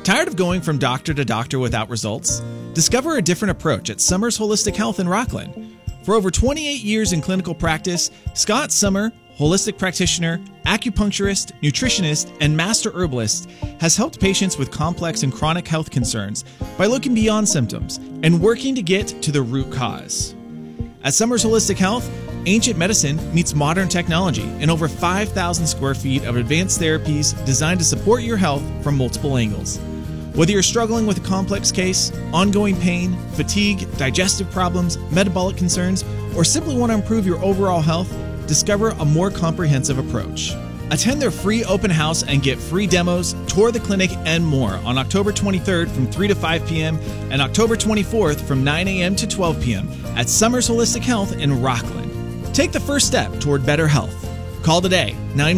Tired of going from doctor to doctor without results? Discover a different approach at Summers Holistic Health in Rockland. For over 28 years in clinical practice, Scott Summer, holistic practitioner, acupuncturist, nutritionist, and master herbalist, has helped patients with complex and chronic health concerns by looking beyond symptoms and working to get to the root cause. At Summers Holistic Health, ancient medicine meets modern technology in over 5,000 square feet of advanced therapies designed to support your health from multiple angles. Whether you're struggling with a complex case, ongoing pain, fatigue, digestive problems, metabolic concerns, or simply want to improve your overall health, discover a more comprehensive approach. Attend their free open house and get free demos, tour the clinic, and more on October 23rd from 3 to 5 p.m. and October 24th from 9 a.m. to 12 p.m. at Summers Holistic Health in Rockland. Take the first step toward better health. Call today,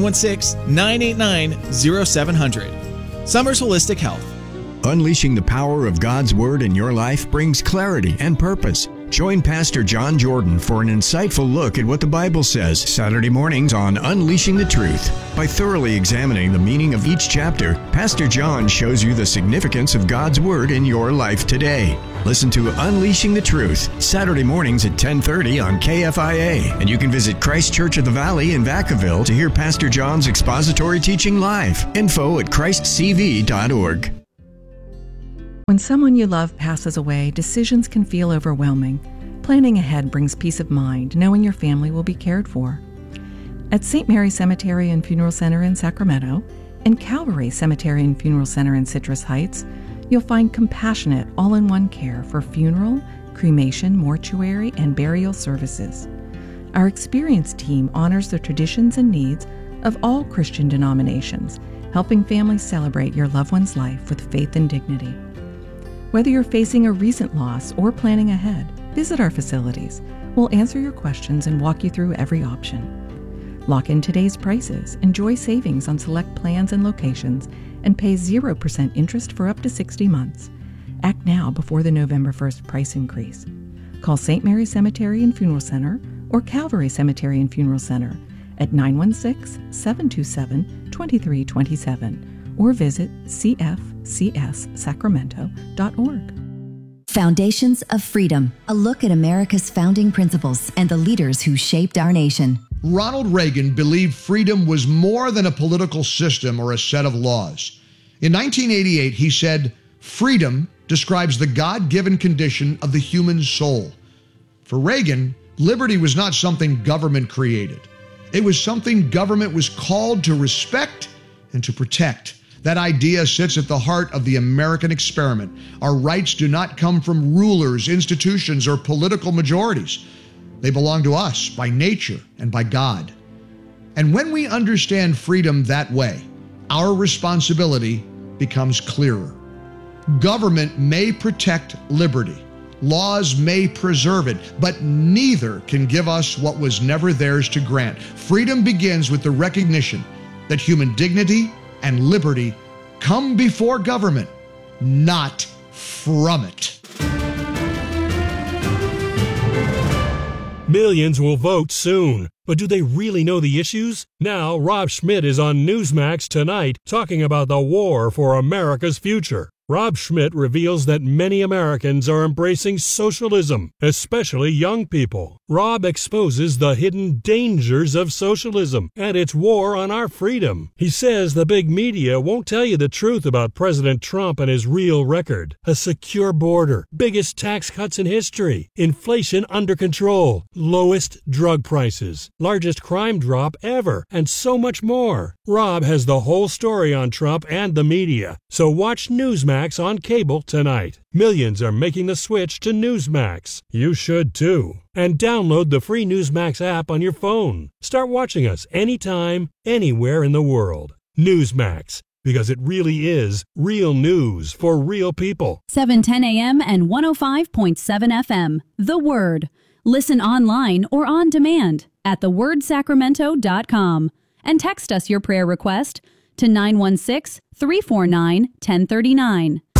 916-989-0700. Summers Holistic Health. Unleashing the power of God's Word in your life brings clarity and purpose. Join Pastor John Jordan for an insightful look at what the Bible says Saturday mornings on Unleashing the Truth. By thoroughly examining the meaning of each chapter, Pastor John shows you the significance of God's Word in your life today. Listen to Unleashing the Truth, Saturday mornings at 10:30 on KFIA. And you can visit Christ Church of the Valley in Vacaville to hear Pastor John's expository teaching live. Info at christcv.org. When someone you love passes away, decisions can feel overwhelming. Planning ahead brings peace of mind, knowing your family will be cared for. At St. Mary Cemetery and Funeral Center in Sacramento and Calvary Cemetery and Funeral Center in Citrus Heights, you'll find compassionate, all-in-one care for funeral, cremation, mortuary, and burial services. Our experienced team honors the traditions and needs of all Christian denominations, helping families celebrate your loved one's life with faith and dignity. Whether you're facing a recent loss or planning ahead, visit our facilities. We'll answer your questions and walk you through every option. Lock in today's prices, enjoy savings on select plans and locations, and pay 0% interest for up to 60 months. Act now before the November 1st price increase. Call St. Mary Cemetery and Funeral Center or Calvary Cemetery and Funeral Center at 916-727-2327 or visit cfcssacramento.org. Foundations of Freedom, a look at America's founding principles and the leaders who shaped our nation. Ronald Reagan believed freedom was more than a political system or a set of laws. In 1988, he said, "Freedom describes the God-given condition of the human soul." For Reagan, liberty was not something government created. It was something government was called to respect and to protect. That idea sits at the heart of the American experiment. Our rights do not come from rulers, institutions, or political majorities. They belong to us by nature and by God. And when we understand freedom that way, our responsibility becomes clearer. Government may protect liberty. Laws may preserve it, but neither can give us what was never theirs to grant. Freedom begins with the recognition that human dignity and liberty come before government, not from it. Millions will vote soon, but do they really know the issues? Now, Rob Schmidt is on Newsmax tonight talking about the war for America's future. Rob Schmidt reveals that many Americans are embracing socialism, especially young people. Rob exposes the hidden dangers of socialism and its war on our freedom. He says the big media won't tell you the truth about President Trump and his real record. A secure border, biggest tax cuts in history, inflation under control, lowest drug prices, largest crime drop ever, and so much more. Rob has the whole story on Trump and the media, so watch Newsmax on cable tonight. Millions are making the switch to Newsmax. You should too. And download the free Newsmax app on your phone. Start watching us anytime, anywhere in the world. Newsmax, because it really is real news for real people. 710 a.m. and 105.7 FM. The Word. Listen online or on demand at thewordsacramento.com. And text us your prayer request to 916-349-1039.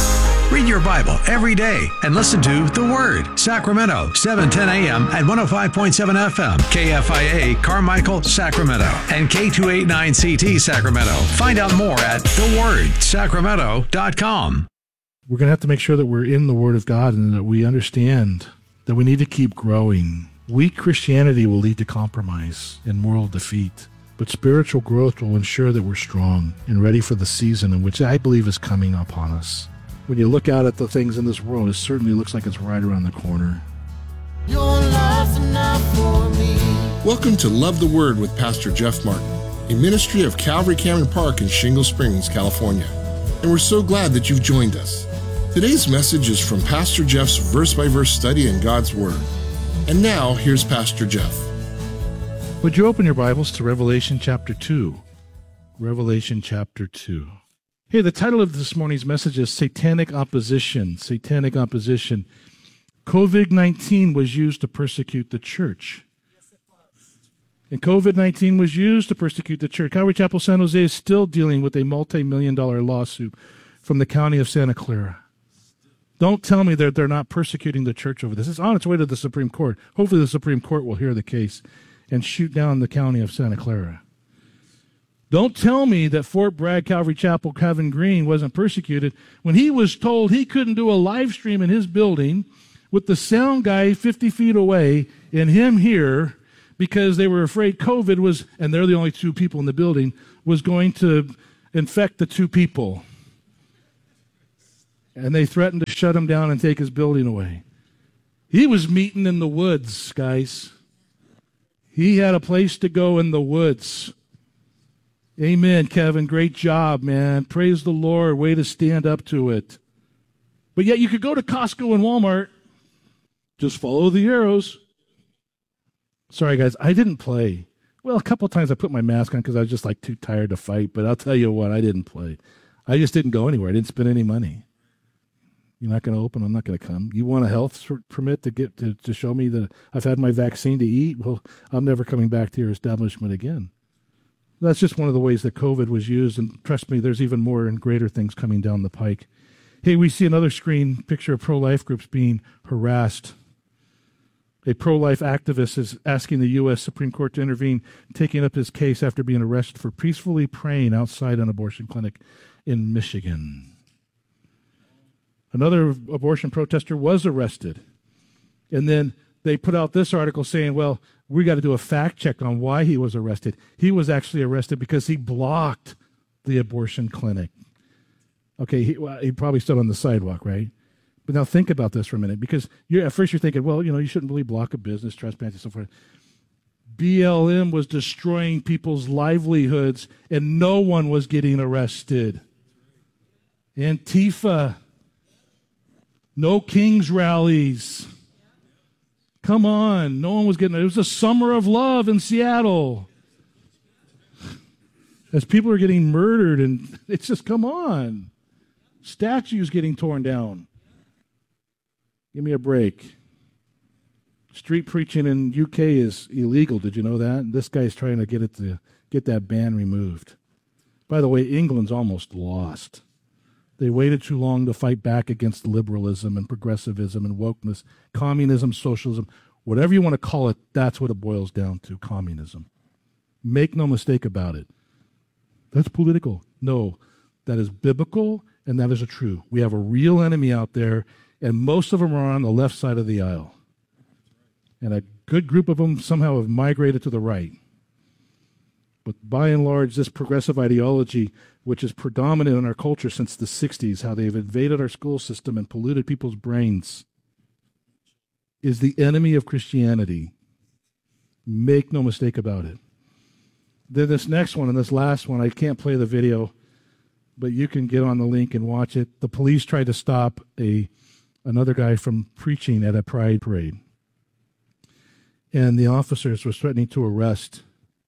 Read your Bible every day and listen to The Word, Sacramento, 7:10 a.m. at 105.7 FM, KFIA, Carmichael, Sacramento, and K289CT, Sacramento. Find out more at thewordsacramento.com. We're going to have to make sure that we're in the Word of God and that we understand that we need to keep growing. Weak Christianity will lead to compromise and moral defeat, but spiritual growth will ensure that we're strong and ready for the season in which I believe is coming upon us. When you look out at the things in this world, it certainly looks like it's right around the corner. Your love's enough for me. Welcome to Love the Word with Pastor Jeff Martin, a ministry of Calvary Cameron Park in Shingle Springs, California. And we're so glad that you've joined us. Today's message is from Pastor Jeff's verse-by-verse study in God's Word. And now, here's Pastor Jeff. Would you open your Bibles to Revelation chapter 2? Revelation chapter 2. Hey, the title of this morning's message is Satanic Opposition. Satanic Opposition. COVID-19 was used to persecute the church. And COVID-19 was used to persecute the church. Calvary Chapel San Jose is still dealing with a multi-million-dollar lawsuit from the county of Santa Clara. Don't tell me that they're not persecuting the church over this. It's on its way to the Supreme Court. Hopefully the Supreme Court will hear the case and shoot down the county of Santa Clara. Don't tell me that Fort Bragg Calvary Chapel Kevin Green wasn't persecuted when he was told he couldn't do a live stream in his building with the sound guy 50 feet away and him here because they were afraid COVID was, and they're the only two people in the building, was going to infect the two people. And they threatened to shut him down and take his building away. He was meeting in the woods, guys. He had a place to go in the woods. Amen, Kevin. Great job, man. Praise the Lord. Way to stand up to it. But yet you could go to Costco and Walmart. Just follow the arrows. Sorry, guys. I didn't play. Well, a couple of times I put my mask on because I was just like too tired to fight. But I'll tell you what, I didn't play. I just didn't go anywhere. I didn't spend any money. You're not going to open, I'm not going to come. You want a health permit to get to show me that I've had my vaccine to eat? Well, I'm never coming back to your establishment again. That's just one of the ways that COVID was used, and trust me, there's even more and greater things coming down the pike. Hey, we see another screen picture of pro-life groups being harassed. A pro-life activist is asking the U.S. Supreme Court to intervene, taking up his case after being arrested for peacefully praying outside an abortion clinic in Michigan. Another abortion protester was arrested. And then they put out this article saying, well, we got to do a fact check on why he was arrested. He was actually arrested because he blocked the abortion clinic. Okay, he probably stood on the sidewalk, right? But now think about this for a minute, because at first you're thinking, well, you shouldn't really block a business, trespass, and so forth. BLM was destroying people's livelihoods, and no one was getting arrested. Antifa. No King's rallies. Come on. No one was getting it. It was a summer of love in Seattle. As people are getting murdered, and it's just, come on. Statues getting torn down. Give me a break. Street preaching in UK is illegal. Did you know that? This guy's trying to get that ban removed. By the way, England's almost lost. They waited too long to fight back against liberalism and progressivism and wokeness, communism, socialism, whatever you want to call it, that's what it boils down to, communism. Make no mistake about it. That's political. No, that is biblical and that is true. We have a real enemy out there, and most of them are on the left side of the aisle. And a good group of them somehow have migrated to the right. But by and large, this progressive ideology, which is predominant in our culture since the 60s, how they've invaded our school system and polluted people's brains, is the enemy of Christianity. Make no mistake about it. Then this next one and this last one, I can't play the video, but you can get on the link and watch it. The police tried to stop another guy from preaching at a pride parade. And the officers were threatening to arrest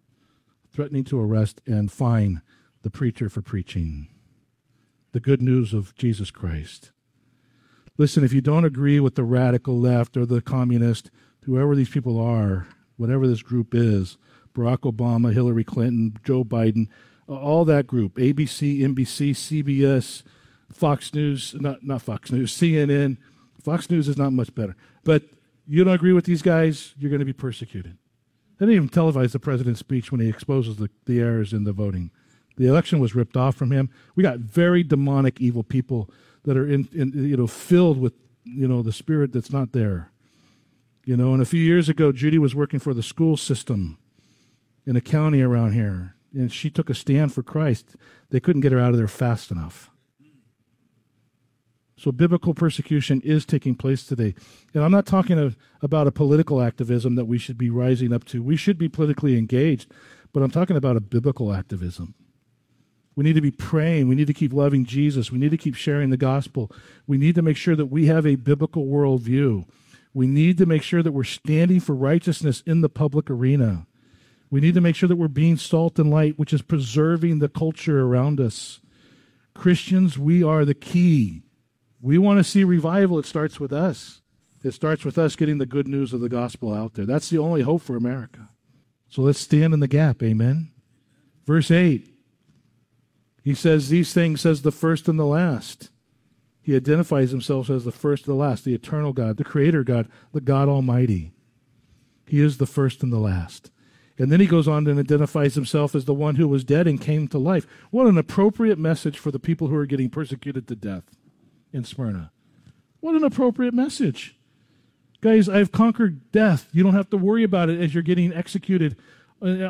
and fine the preacher for preaching the good news of Jesus Christ. Listen, if you don't agree with the radical left or the communist, whoever these people are, whatever this group is, Barack Obama, Hillary Clinton, Joe Biden, all that group, ABC, NBC, CBS, Fox News, not Fox News, CNN. Fox News is not much better. But you don't agree with these guys, you're going to be persecuted. They didn't even televise the president's speech when he exposes the errors in the voting. The election was ripped off from him. We got very demonic, evil people that are filled with, the spirit that's not there. And a few years ago, Judy was working for the school system in a county around here, and she took a stand for Christ. They couldn't get her out of there fast enough. So biblical persecution is taking place today. And I'm not talking about a political activism that we should be rising up to. We should be politically engaged, but I'm talking about a biblical activism. We need to be praying. We need to keep loving Jesus. We need to keep sharing the gospel. We need to make sure that we have a biblical worldview. We need to make sure that we're standing for righteousness in the public arena. We need to make sure that we're being salt and light, which is preserving the culture around us. Christians, we are the key. We want to see revival. It starts with us. It starts with us getting the good news of the gospel out there. That's the only hope for America. So let's stand in the gap. Amen. Verse 8. He says these things as the first and the last. He identifies himself as the first and the last, the eternal God, the creator God, the God Almighty. He is the first and the last. And then he goes on and identifies himself as the one who was dead and came to life. What an appropriate message for the people who are getting persecuted to death in Smyrna. What an appropriate message. Guys, I've conquered death. You don't have to worry about it as you're getting executed lit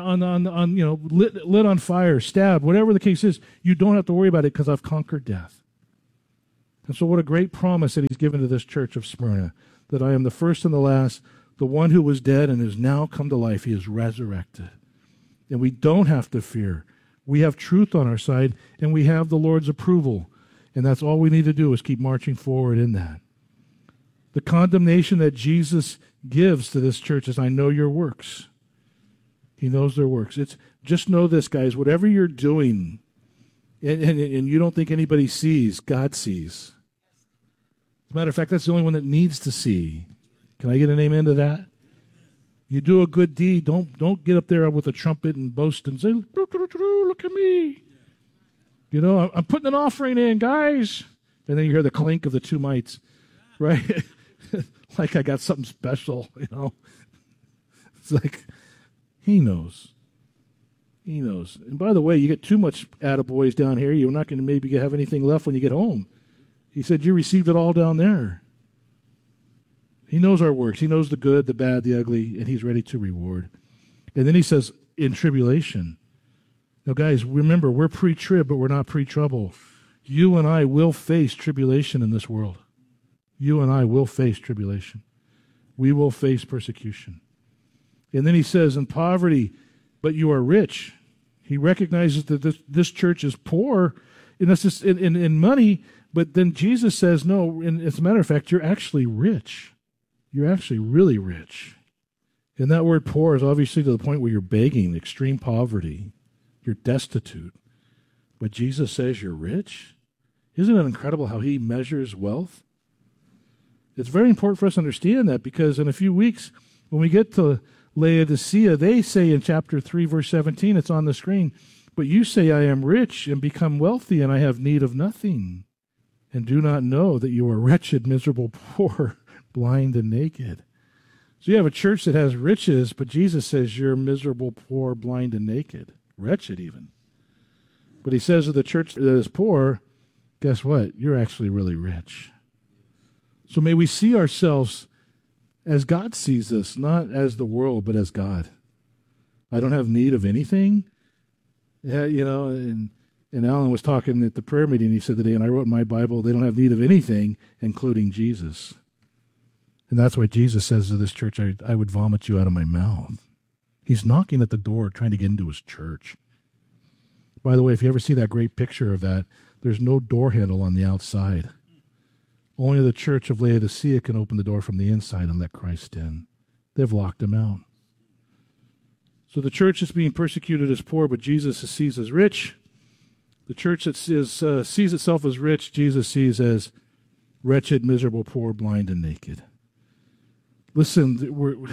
on fire, stabbed, whatever the case is. You don't have to worry about it because I've conquered death. And so what a great promise that he's given to this church of Smyrna, that I am the first and the last, the one who was dead and has now come to life. He is resurrected. And we don't have to fear. We have truth on our side, and we have the Lord's approval. And that's all we need to do is keep marching forward in that. The condemnation that Jesus gives to this church is, I know your works. He knows their works. Just know this, guys, whatever you're doing, and you don't think anybody sees, God sees. As a matter of fact, that's the only one that needs to see. Can I get an amen to that? You do a good deed, don't get up there with a trumpet and boast and say, look at me. I'm putting an offering in, guys. And then you hear the clink of the 2 mites, right? Like I got something special, It's like, he knows. He knows. And by the way, you get too much attaboys down here, you're not going to maybe have anything left when you get home. He said you received it all down there. He knows our works. He knows the good, the bad, the ugly, and he's ready to reward. And then he says, in tribulation. Now, guys, remember, we're pre-trib, but we're not pre-trouble. You and I will face tribulation in this world. You and I will face tribulation. We will face persecution. And then he says, in poverty, but you are rich. He recognizes that this church is poor in money, but then Jesus says, no, and as a matter of fact, you're actually rich. You're actually really rich. And that word poor is obviously to the point where you're begging, extreme poverty. You're destitute. But Jesus says you're rich? Isn't it incredible how he measures wealth? It's very important for us to understand that, because in a few weeks, when we get to Laodicea, they say in chapter 3, verse 17, it's on the screen, but you say I am rich and become wealthy and I have need of nothing, and do not know that you are wretched, miserable, poor, blind, and naked. So you have a church that has riches, but Jesus says you're miserable, poor, blind, and naked. Wretched even. But he says of the church that is poor, guess what? You're actually really rich. So may we see ourselves as God sees us, not as the world, but as God. I don't have need of anything. Yeah, and Alan was talking at the prayer meeting, he said today, and I wrote in my Bible, they don't have need of anything, including Jesus. And that's why Jesus says to this church, I would vomit you out of my mouth. He's knocking at the door, trying to get into his church. By the way, if you ever see that great picture of that, there's no door handle on the outside. Only the church of Laodicea can open the door from the inside and let Christ in. They've locked him out. So the church is being persecuted as poor, but Jesus sees as rich. The church that sees itself as rich, Jesus sees as wretched, miserable, poor, blind, and naked. Listen,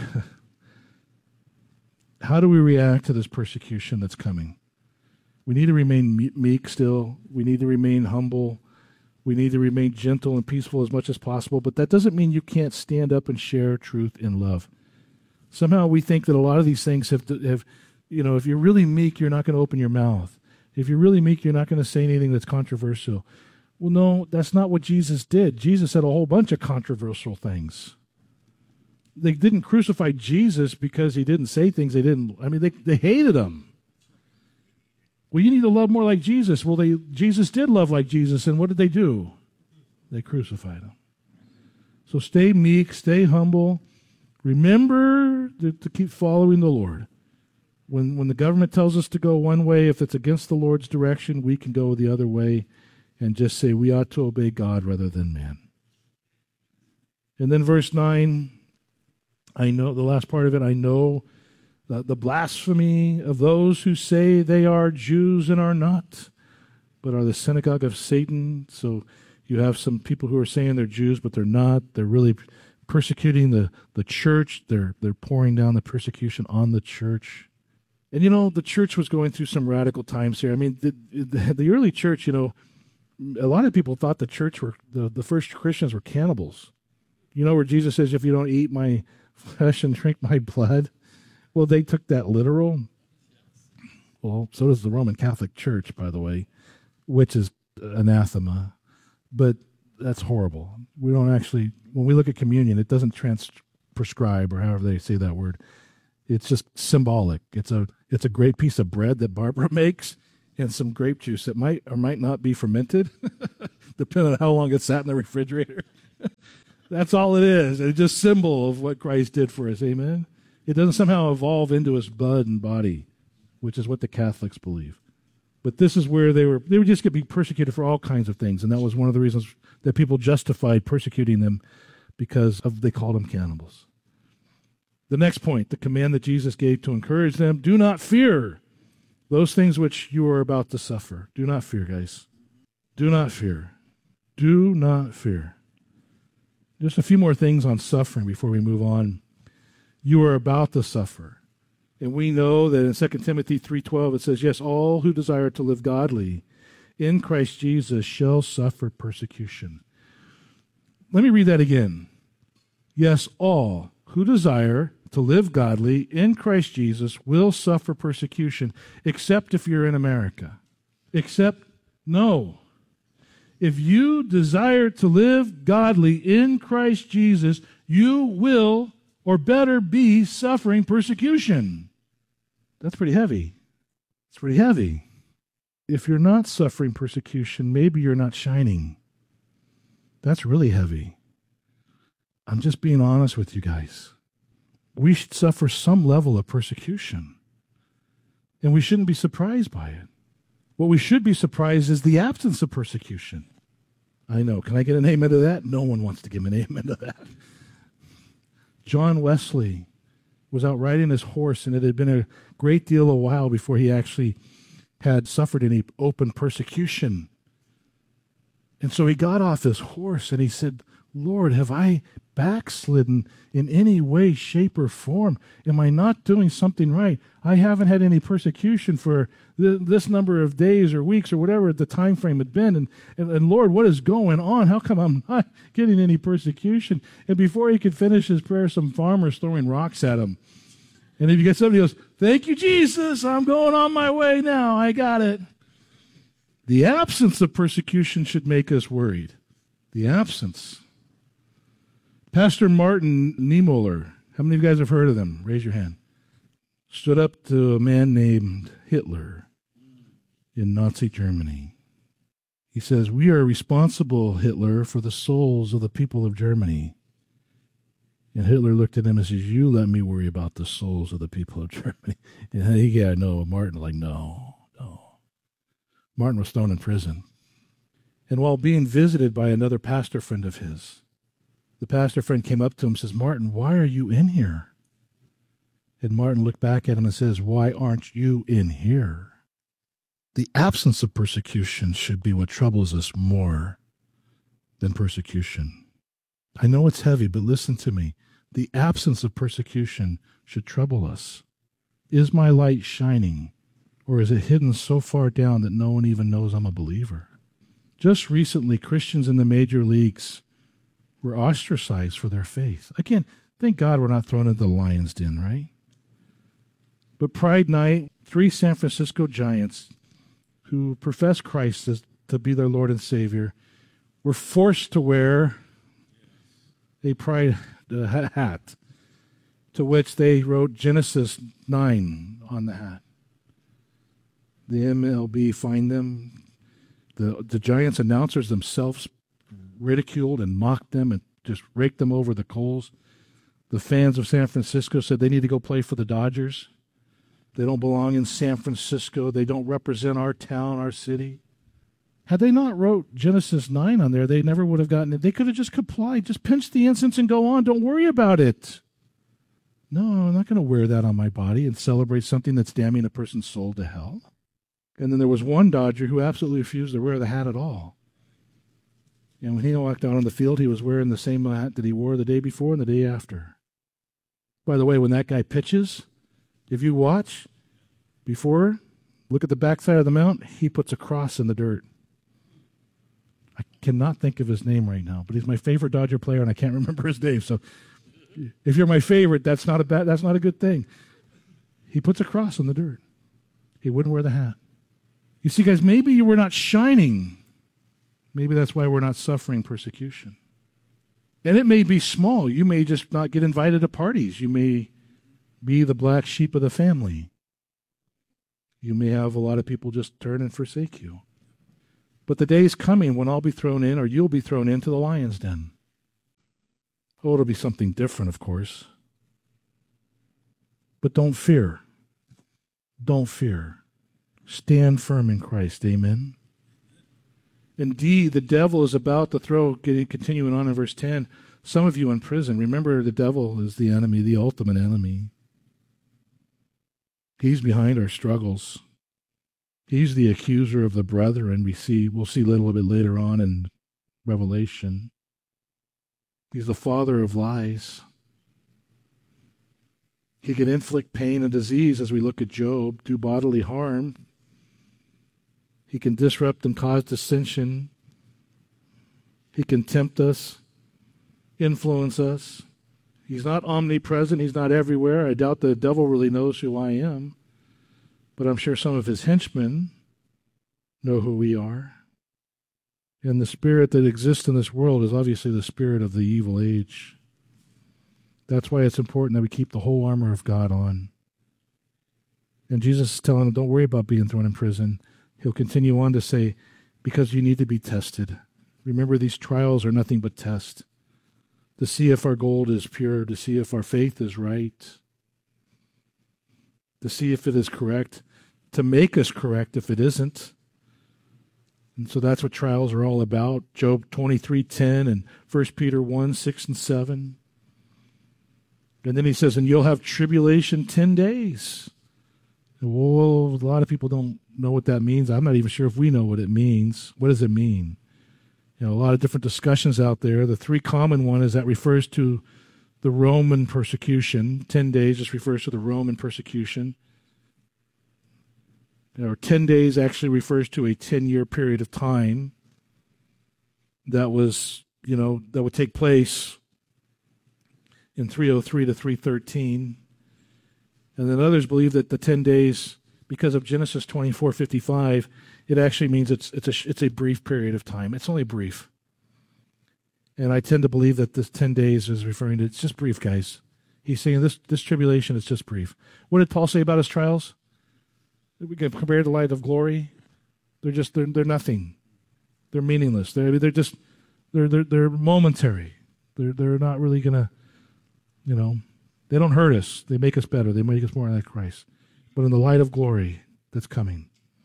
how do we react to this persecution that's coming? We need to remain meek still. We need to remain humble. We need to remain gentle and peaceful as much as possible, but that doesn't mean you can't stand up and share truth in love. Somehow we think that a lot of these things have if you're really meek, you're not going to open your mouth. If you're really meek, you're not going to say anything that's controversial. Well, no, that's not what Jesus did. Jesus said a whole bunch of controversial things. They didn't crucify Jesus because he didn't say things they hated him. Well, you need to love more like Jesus. Well, Jesus did love like Jesus, and what did they do? They crucified him. So stay meek, stay humble. Remember to keep following the Lord. When the government tells us to go one way, if it's against the Lord's direction, we can go the other way and just say we ought to obey God rather than man. And then verse 9, I know, the last part of it, I know the blasphemy of those who say they are Jews and are not, but are the synagogue of Satan. So you have some people who are saying they're Jews, but they're not. They're really persecuting the church. They're pouring down the persecution on the church. And, the church was going through some radical times here. I mean, the early church, a lot of people thought the church the first Christians were cannibals. Where Jesus says, if you don't eat my flesh and drink my blood, well, they took that literal. Well, so does the Roman Catholic Church, by the way, which is anathema. But that's horrible. We don't actually, when we look at communion, it doesn't prescribe, or however they say that word. It's just symbolic. It's a great piece of bread that Barbara makes and some grape juice that might or might not be fermented, depending on how long it sat in the refrigerator. That's all it is. It's just a symbol of what Christ did for us. Amen? It doesn't somehow evolve into his blood and body, which is what the Catholics believe. But this is where they were just going to be persecuted for all kinds of things, and that was one of the reasons that people justified persecuting them, because they called them cannibals. The next point, the command that Jesus gave to encourage them, do not fear those things which you are about to suffer. Do not fear, guys. Do not fear. Do not fear. Just a few more things on suffering before we move on. You are about to suffer. And we know that in 2 Timothy 3:12 it says, yes, all who desire to live godly in Christ Jesus shall suffer persecution. Let me read that again. Yes, all who desire to live godly in Christ Jesus will suffer persecution, except if you're in America. No. If you desire to live godly in Christ Jesus, you will or better be suffering persecution. That's pretty heavy. It's pretty heavy. If you're not suffering persecution, maybe you're not shining. That's really heavy. I'm just being honest with you guys. We should suffer some level of persecution. And we shouldn't be surprised by it. What we should be surprised is the absence of persecution. I know. Can I get an amen to that? No one wants to give an amen to that. John Wesley was out riding his horse, and it had been a great deal of while before he actually had suffered any open persecution. And so he got off his horse and he said, Lord, have I backslidden in any way, shape, or form? Am I not doing something right? I haven't had any persecution for this number of days or weeks or whatever the time frame had been. And Lord, what is going on? How come I'm not getting any persecution? And before he could finish his prayer, some farmers throwing rocks at him. And if you get somebody else, thank you, Jesus, I'm going on my way now. I got it. The absence of persecution should make us worried. The absence. Pastor Martin Niemöller, how many of you guys have heard of them? Raise your hand. Stood up to a man named Hitler in Nazi Germany. He says, we are responsible, Hitler, for the souls of the people of Germany. And Hitler looked at him and says, you let me worry about the souls of the people of Germany. And Martin like, no. Martin was thrown in prison. And while being visited by another pastor friend of his, the pastor friend came up to him and says, Martin, why are you in here? And Martin looked back at him and says, why aren't you in here? The absence of persecution should be what troubles us more than persecution. I know it's heavy, but listen to me. The absence of persecution should trouble us. Is my light shining, or is it hidden so far down that no one even knows I'm a believer? Just recently, Christians in the major leagues were ostracized for their faith. Again, thank God we're not thrown into the lion's den, right? But Pride Night, 3 San Francisco Giants who profess Christ as to be their Lord and Savior were forced to wear a pride hat, to which they wrote Genesis 9 on the hat. The MLB fined them. The Giants announcers themselves ridiculed and mocked them and just raked them over the coals. The fans of San Francisco said they need to go play for the Dodgers. They don't belong in San Francisco. They don't represent our town, our city. Had they not wrote Genesis 9 on there, they never would have gotten it. They could have just complied. Just pinch the incense and go on. Don't worry about it. No, I'm not going to wear that on my body and celebrate something that's damning a person's soul to hell. And then there was one Dodger who absolutely refused to wear the hat at all. And when he walked out on the field, he was wearing the same hat that he wore the day before and the day after. By the way, when that guy pitches, if you watch before, look at the backside of the mount, he puts a cross in the dirt. I cannot think of his name right now, but he's my favorite Dodger player, and I can't remember his name. So if you're my favorite, that's not a good thing. He puts a cross in the dirt. He wouldn't wear the hat. You see, guys, maybe you were not shining. Maybe that's why we're not suffering persecution. And it may be small. You may just not get invited to parties. You may be the black sheep of the family. You may have a lot of people just turn and forsake you. But the day is coming when I'll be thrown in, or you'll be thrown into the lion's den. Oh, it'll be something different, of course. But don't fear. Don't fear. Stand firm in Christ. Amen. Indeed, the devil is about to throw, continuing on in verse 10, some of you in prison. Remember, the devil is the enemy, the ultimate enemy. He's behind our struggles. He's the accuser of the brethren. We'll see a little bit later on in Revelation. He's the father of lies. He can inflict pain and disease, as we look at Job, do bodily harm. He can disrupt and cause dissension. He can tempt us, influence us. He's not omnipresent. He's not everywhere. I doubt the devil really knows who I am. But I'm sure some of his henchmen know who we are. And the spirit that exists in this world is obviously the spirit of the evil age. That's why it's important that we keep the whole armor of God on. And Jesus is telling them, don't worry about being thrown in prison. He'll continue on to say, because you need to be tested. Remember, these trials are nothing but tests. To see if our gold is pure, to see if our faith is right, to see if it is correct, to make us correct if it isn't. And so that's what trials are all about. Job 23:10 and 1 Peter 1:6 and 7. And then he says, and you'll have tribulation 10 days. Well, a lot of people don't know what that means. I'm not even sure if we know what it means. What does it mean? A lot of different discussions out there. The 3 common one is that refers to the Roman persecution. 10 days just refers to the Roman persecution. Or 10 days actually refers to a 10-year period of time that was, that would take place in 303 to 313. And then others believe that the 10 days, because of Genesis 24:55, it actually means it's a brief period of time. It's only brief. And I tend to believe that this 10 days is referring to, it's just brief, guys. He's saying this tribulation is just brief. What did Paul say about his trials? We can compare the light of glory. They're nothing. They're meaningless. They're momentary. They're not really gonna, they don't hurt us. They make us better. They make us more like Christ. But in the light of glory that's coming,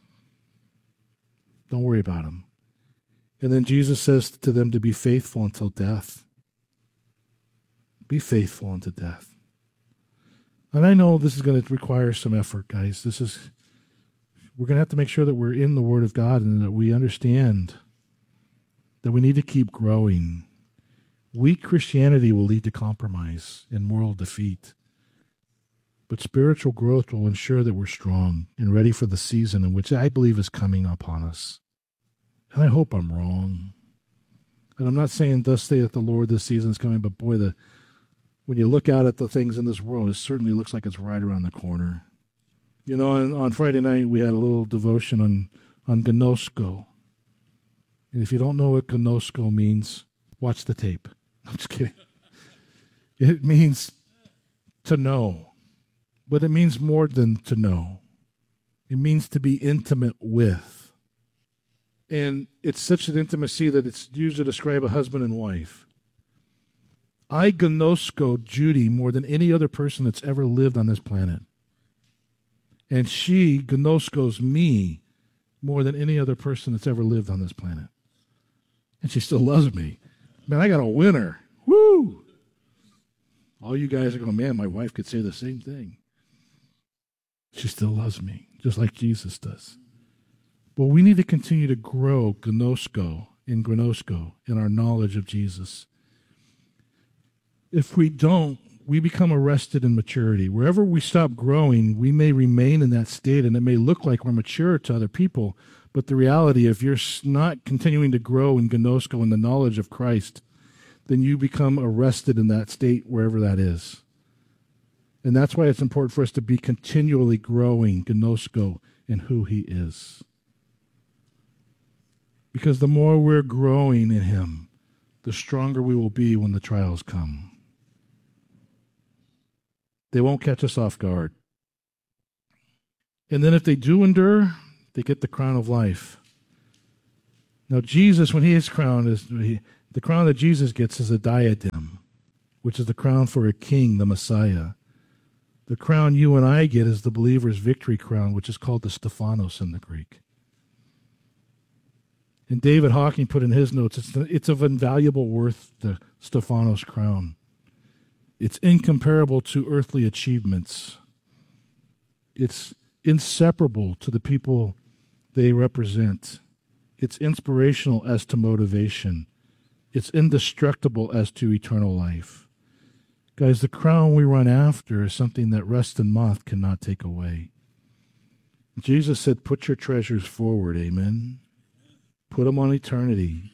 don't worry about them. And then Jesus says to them to be faithful until death. Be faithful unto death. And I know this is going to require some effort, guys. We're going to have to make sure that we're in the Word of God and that we understand that we need to keep growing. Weak Christianity will lead to compromise and moral defeat. But spiritual growth will ensure that we're strong and ready for the season in which I believe is coming upon us. And I hope I'm wrong. And I'm not saying thus saith the Lord this season is coming, but boy, when you look out at the things in this world, it certainly looks like it's right around the corner. You know, on Friday night, we had a little devotion on gnosko. And if you don't know what gnosko means, watch the tape. I'm just kidding. It means to know. But it means more than to know. It means to be intimate with. And it's such an intimacy that it's used to describe a husband and wife. I gnosko Judy more than any other person that's ever lived on this planet. And she gnoskos me more than any other person that's ever lived on this planet. And she still loves me. Man, I got a winner. Woo! All you guys are going, man, my wife could say the same thing. She still loves me, just like Jesus does. But we need to continue to grow gnosko in our knowledge of Jesus. If we don't, we become arrested in maturity. Wherever we stop growing, we may remain in that state, and it may look like we're mature to other people. But the reality, if you're not continuing to grow in gnosko, in the knowledge of Christ, then you become arrested in that state, wherever that is. And that's why it's important for us to be continually growing gnosko in who he is. Because the more we're growing in him, the stronger we will be when the trials come. They won't catch us off guard. And then if they do endure, they get the crown of life. Now Jesus, when he is crowned, the crown that Jesus gets is a diadem, which is the crown for a king, the Messiah. The crown you and I get is the believer's victory crown, which is called the Stephanos in the Greek. And David Hawking put in his notes, it's of invaluable worth, the Stephanos crown. It's incomparable to earthly achievements. It's inseparable to the people they represent. It's inspirational as to motivation. It's indestructible as to eternal life. Guys, the crown we run after is something that rust and moth cannot take away. Jesus said, put your treasures forward, amen? Put them on eternity.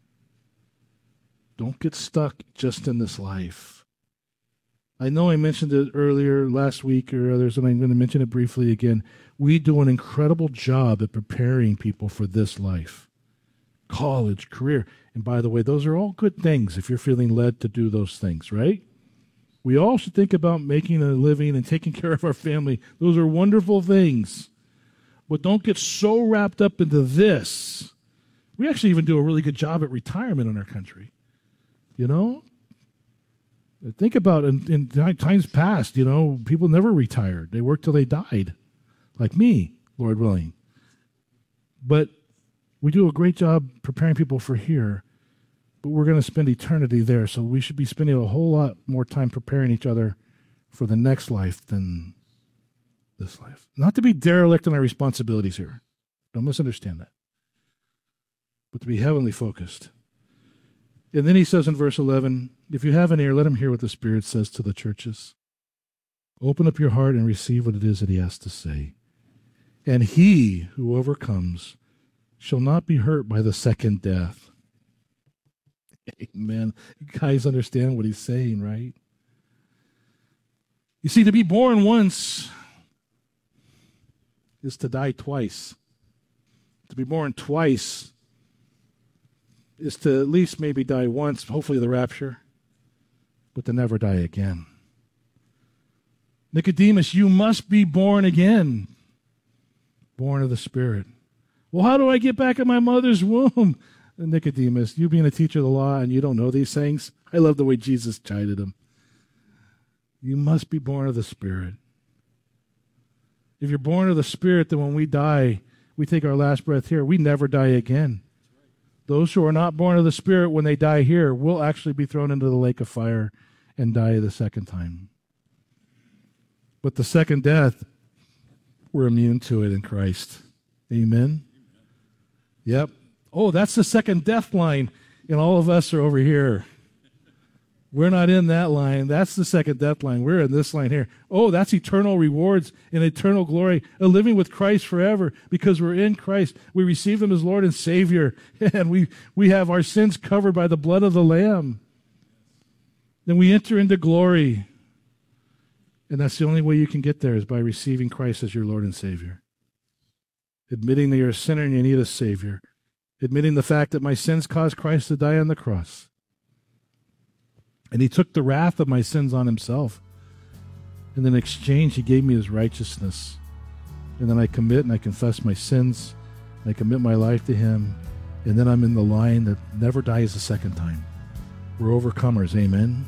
Don't get stuck just in this life. I know I mentioned it earlier last week or others, and I'm going to mention it briefly again. We do an incredible job at preparing people for this life. College, career. And by the way, those are all good things if you're feeling led to do those things, right? We all should think about making a living and taking care of our family. Those are wonderful things. But don't get so wrapped up into this. We actually even do a really good job at retirement in our country. You know? Think about in times past, you know, people never retired. They worked till they died, like me, Lord willing. But we do a great job preparing people for here, but we're going to spend eternity there, so we should be spending a whole lot more time preparing each other for the next life than this life. Not to be derelict in our responsibilities here. Don't misunderstand that. But to be heavenly focused. And then he says in verse 11, if you have an ear, let him hear what the Spirit says to the churches. Open up your heart and receive what it is that he has to say. And he who overcomes shall not be hurt by the second death. Amen. You guys understand what he's saying, right? You see, to be born once is to die twice. To be born twice is to at least maybe die once, hopefully the rapture, but to never die again. Nicodemus, you must be born again, born of the Spirit. Well, how do I get back in my mother's womb? And Nicodemus, you being a teacher of the law and you don't know these things, I love the way Jesus chided him. You must be born of the Spirit. If you're born of the Spirit, then when we die, we take our last breath here, we never die again. Those who are not born of the Spirit, when they die here, will actually be thrown into the lake of fire and die the second time. But the second death, we're immune to it in Christ. Amen? Yep. Oh, that's the second death line, and all of us are over here. We're not in that line. That's the second death line. We're in this line here. Oh, that's eternal rewards and eternal glory, a living with Christ forever because we're in Christ. We receive him as Lord and Savior, and we have our sins covered by the blood of the Lamb. Then we enter into glory. And that's the only way you can get there is by receiving Christ as your Lord and Savior. Admitting that you're a sinner and you need a Savior. Admitting the fact that my sins caused Christ to die on the cross. And he took the wrath of my sins on himself. And in exchange, he gave me his righteousness. And then I commit and I confess my sins. And I commit my life to him. And then I'm in the line that never dies a second time. We're overcomers. Amen.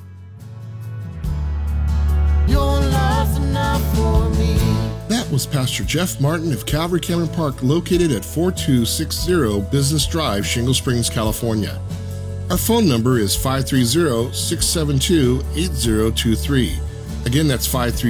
Your love's enough for me. That was Pastor Jeff Martin of Calvary Cameron Park, located at 4260 Business Drive, Shingle Springs, California. Our phone number is 530-672-8023. Again, that's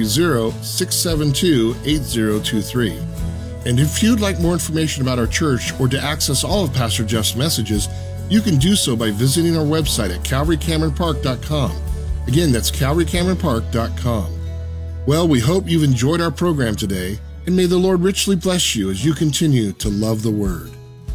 530-672-8023. And if you'd like more information about our church or to access all of Pastor Jeff's messages, you can do so by visiting our website at calvarycameronpark.com. Again, that's calvarycameronpark.com. Well, we hope you've enjoyed our program today, and may the Lord richly bless you as you continue to love the Word.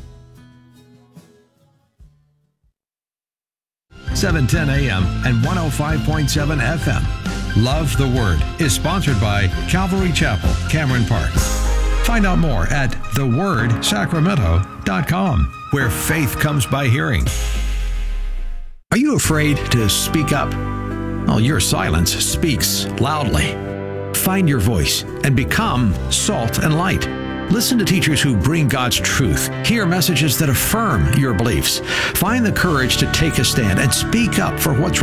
710 AM and 105.7 FM. Love the Word is sponsored by Calvary Chapel, Cameron Park. Find out more at thewordsacramento.com, where faith comes by hearing. Are you afraid to speak up? Well, your silence speaks loudly. Find your voice and become salt and light. Listen to teachers who bring God's truth. Hear messages that affirm your beliefs. Find the courage to take a stand and speak up for what's